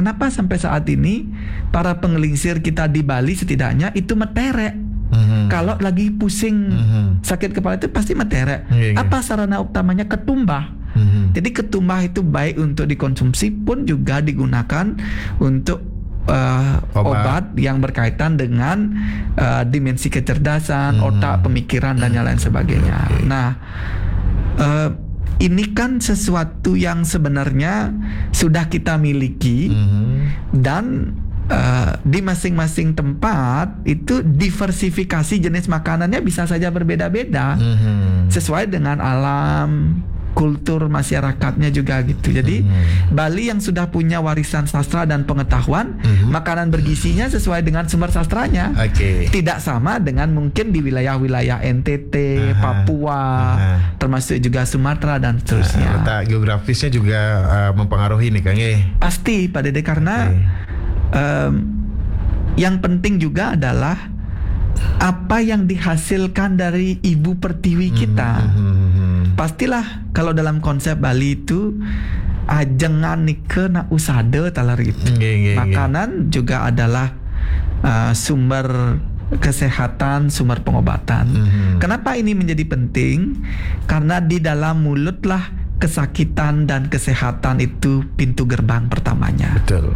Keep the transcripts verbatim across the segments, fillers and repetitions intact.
kenapa sampai saat ini para pengelingsir kita di Bali setidaknya itu meterek. Mm-hmm. Kalau lagi pusing mm-hmm. sakit kepala itu pasti meterek. Yeah, yeah. Apa sarana utamanya? Ketumbah. Mm-hmm. Jadi ketumbah itu baik untuk dikonsumsi pun juga digunakan untuk Uh, obat. obat yang berkaitan dengan uh, dimensi kecerdasan, hmm. otak, pemikiran dan yang lain sebagainya. Okay. Nah, uh, ini kan sesuatu yang sebenarnya sudah kita miliki hmm. dan uh, di masing-masing tempat itu diversifikasi jenis makanannya bisa saja berbeda-beda hmm. sesuai dengan alam, kultur masyarakatnya juga gitu. Jadi mm-hmm. Bali yang sudah punya warisan sastra dan pengetahuan, mm-hmm. makanan bergizinya sesuai dengan sumber sastranya. Okay. Tidak sama dengan mungkin di wilayah-wilayah N T T, aha, Papua, aha. termasuk juga Sumatera dan seterusnya. Letak geografisnya juga uh, mempengaruhi nih Kang. Pasti Pak Dede, karena okay. um, yang penting juga adalah apa yang dihasilkan dari ibu pertiwi kita. Mm-hmm. Pastilah kalau dalam konsep Bali itu ajengan nike na usada talar gitu. Mm-hmm. Makanan juga adalah uh, sumber kesehatan, sumber pengobatan. Mm-hmm. Kenapa ini menjadi penting? Karena di dalam mulutlah kesakitan dan kesehatan itu pintu gerbang pertamanya. Betul.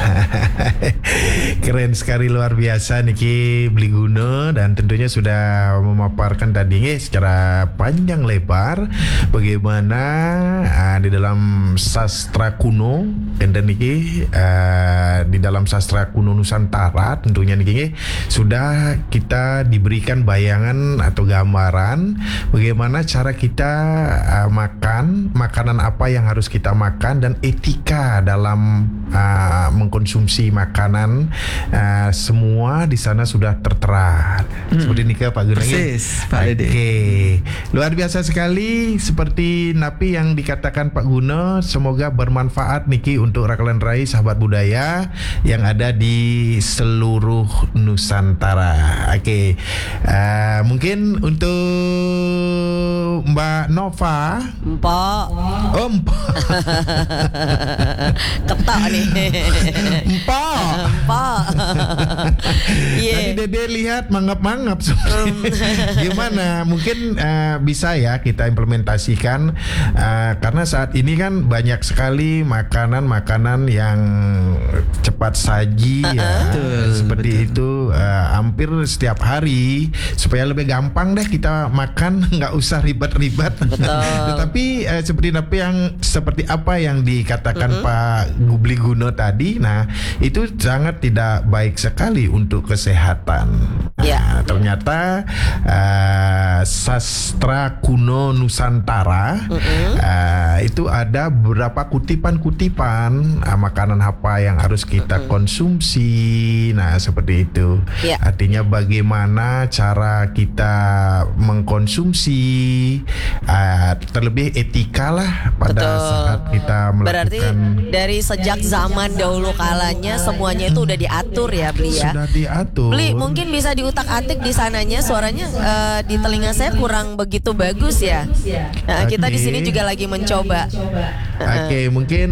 Keren sekali, luar biasa Niki Bliguna, dan tentunya sudah memaparkan tadi eh, secara panjang lebar bagaimana uh, di dalam sastra kuno dan Niki uh, di dalam sastra kuno Nusantara tentunya Niki sudah kita diberikan bayangan atau gambaran bagaimana cara kita uh, makan, makanan apa yang harus kita makan, dan etika dalam uh, mengkonsumsi makanan. Uh, semua di sana sudah tertera. Hmm. Seperti ini ke Pak Gunung. Persis, Pak Dede. Oke, luar biasa sekali seperti napi yang dikatakan Pak Guna. Semoga bermanfaat Niki untuk Rakalan Rai sahabat budaya yang ada di seluruh Nusantara. Oke, uh, mungkin untuk Mbak Nova. Mpok. Oh, Mpok. Ketok nih. Mpok. Mpok. Yeah. Tadi Dede lihat mangap-mangap. Gimana? Mungkin uh, bisa ya kita implementasikan uh, karena saat ini kan banyak sekali makanan-makanan yang cepat saji uh-uh. ya. Betul, seperti betul. Itu uh, hampir setiap hari supaya lebih gampang deh kita makan, nggak usah ribet-ribet. Tetapi uh, seperti apa yang seperti apa yang dikatakan uh-uh. Pak Gubli Guno tadi, nah itu sangat tidak baik sekali untuk kesehatan. Yeah. Nah, ternyata uh, sastra kuno Nusantara uh-uh. uh, itu ada beberapa kutipan-kutipan uh, makanan apa yang harus kita uh-uh. konsumsi. Nah seperti itu. Yeah. Artinya bagaimana cara kita mengkonsumsi, uh, terlebih etika lah pada Betul. Saat kita melakukan. Berarti dari sejak zaman dahulu kalanya semuanya itu udah diatur ya Bli ya. Sudah diatur. Bli mungkin bisa diutak-atik di sananya, suaranya uh, di telinga saya kurang begitu bagus ya. Nah, okay. Kita di sini juga lagi mencoba. Oke, okay, mungkin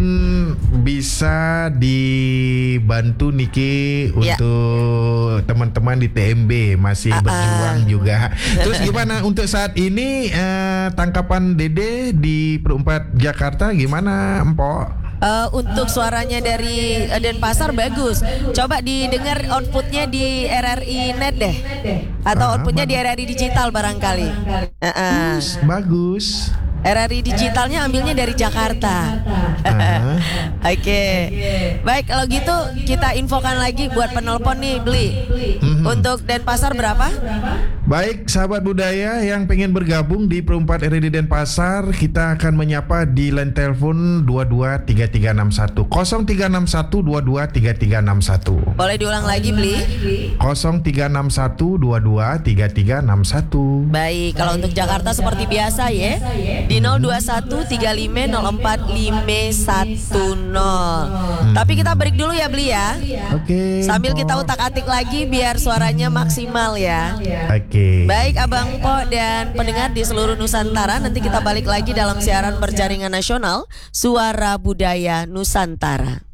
bisa dibantu Niki ya. Untuk teman-teman di T M B masih uh-uh. berjuang juga. Terus gimana untuk saat ini uh, tangkapan Dede di Perumpat Jakarta gimana, Empok? Uh, untuk suaranya dari uh, Denpasar bagus. Coba didengar outputnya di R R I Net deh, atau ah, outputnya di R R I Digital barangkali. Uh-uh. Bagus. R R I Digitalnya ambilnya dari Jakarta. Uh-huh. Oke, okay. Baik kalau gitu kita infokan lagi buat penelpon nih Bli. Mm-hmm. Untuk Denpasar berapa? Baik sahabat budaya yang pengen bergabung di Perumpat R R I Denpasar, kita akan menyapa di line telepon dua dua tiga tiga enam satu nol tiga enam satu dua dua tiga tiga enam satu. Boleh diulang lagi Bli? nol tiga enam satu dua dua tiga tiga enam satu. Baik, kalau untuk Jakarta seperti biasa ya, di nol dua satu tiga lima nol empat lima satu nol. Hmm. Tapi kita break dulu ya Bli ya. Oke. Okay, sambil kita utak-atik lagi biar suaranya maksimal ya. Oke. Okay. Baik Abang Po dan pendengar di seluruh Nusantara, nanti kita balik lagi dalam siaran berjaringan nasional Suara Budaya Nusantara.